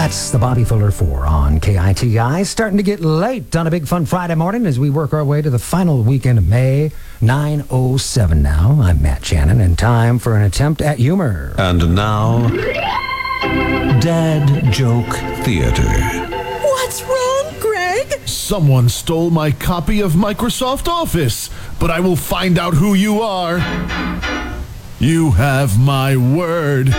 That's the Bobby Fuller 4 on KITI. Starting to get late on a big fun Friday morning as we work our way to the final weekend of May. 9:07 now. I'm Matt Shannon, and time for an attempt at humor. And now, Dad Joke Theater. What's wrong, Greg? Someone stole my copy of Microsoft Office, but I will find out who you are. You have my word.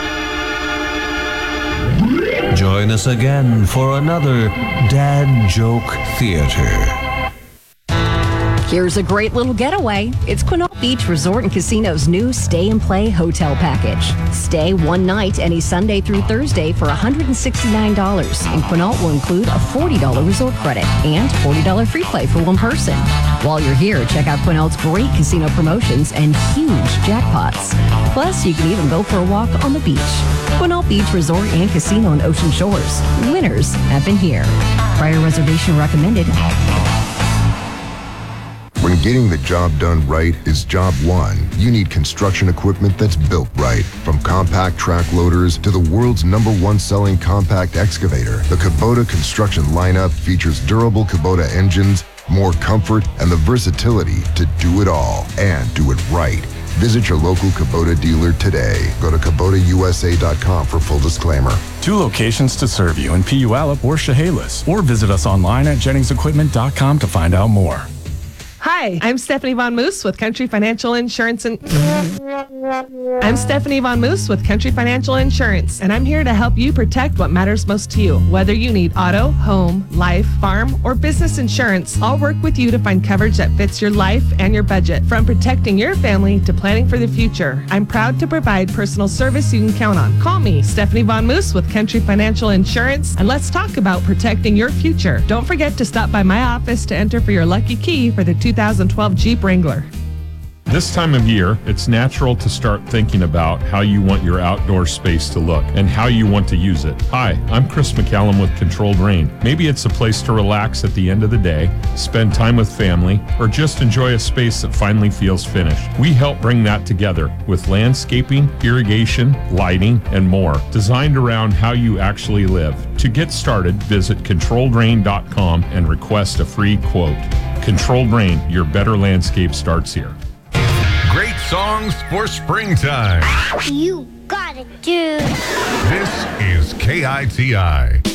Join us again for another Dad Joke Theater. Here's a great little getaway. It's Quinault Beach Resort and Casino's new Stay and Play hotel package. Stay one night any Sunday through Thursday for $169, and Quinault will include a $40 resort credit and $40 free play for one person. While you're here, check out Quinault's great casino promotions and huge jackpots. Plus, you can even go for a walk on the beach. Quinault Beach Resort and Casino on Ocean Shores. Winners have been here. Prior reservation recommended. When getting the job done right is job one, you need construction equipment that's built right. From compact track loaders to the world's #1 selling compact excavator, the Kubota construction lineup features durable Kubota engines, more comfort, and the versatility to do it all and do it right. Visit your local Kubota dealer today. Go to KubotaUSA.com for full disclaimer. 2 locations to serve you in Puyallup or Chehalis, or visit us online at JenningsEquipment.com to find out more. Hi, I'm Stephanie Von Moose with Country Financial Insurance I'm Stephanie Von Moose with Country Financial Insurance, and I'm here to help you protect what matters most to you. Whether you need auto, home, life, farm, or business insurance, I'll work with you to find coverage that fits your life and your budget. From protecting your family to planning for the future, I'm proud to provide personal service you can count on. Call me, Stephanie Von Moose with Country Financial Insurance, and let's talk about protecting your future. Don't forget to stop by my office to enter for your lucky key for the 2012 Jeep Wrangler. This time of year, it's natural to start thinking about how you want your outdoor space to look and how you want to use it. Hi, I'm Chris McCallum with Controlled Rain. Maybe it's a place to relax at the end of the day, spend time with family, or just enjoy a space that finally feels finished. We help bring that together with landscaping, irrigation, lighting, and more, designed around how you actually live. To get started, visit ControlledRain.com and request a free quote. Controlled Rain, your better landscape starts here. Great songs for springtime. You got it, dude. This is KITI.